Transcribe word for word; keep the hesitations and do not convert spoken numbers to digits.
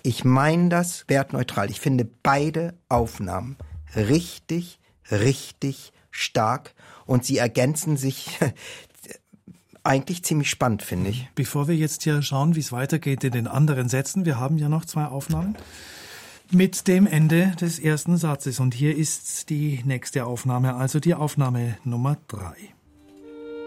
Ich meine das wertneutral. Ich finde beide Aufnahmen richtig, richtig stark und sie ergänzen sich eigentlich ziemlich spannend, finde ich. Bevor wir jetzt hier schauen, wie es weitergeht in den anderen Sätzen, wir haben ja noch zwei Aufnahmen mit dem Ende des ersten Satzes. Und hier ist die nächste Aufnahme, also die Aufnahme Nummer drei.